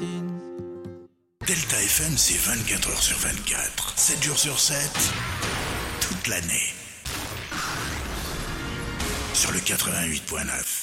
médecine. Delta FM, c'est 24 heures sur 24, 7 jours sur 7, toute l'année. Sur le 88.9.